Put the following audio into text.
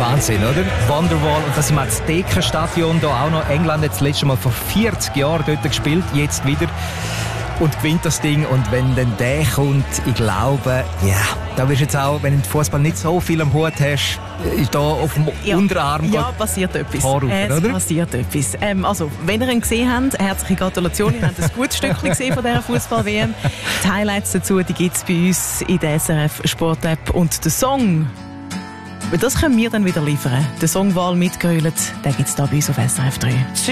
Wahnsinn, oder? Wonderwall. Und das im Aztekenstadion, da auch noch. England hat das letzte Mal vor 40 Jahren dort gespielt, jetzt wieder. Und gewinnt das Ding. Und wenn dann der kommt, ich glaube, ja, da wirst du jetzt auch, wenn du im Fußball nicht so viel am Hut hast, da auf dem Unterarm. Ja, passiert etwas. Rufen, oder? Passiert etwas. Also, wenn ihr ihn gesehen habt, herzliche Gratulation. Ihr habt ein gutes Stückchen gesehen von dieser Fußball-WM. Die Highlights dazu, die gibt es bei uns in der SRF Sport-App. Und der Song, das können wir dann wieder liefern. Der Songwahl mitgerüllt, den gibt es da bei uns auf SRF 3.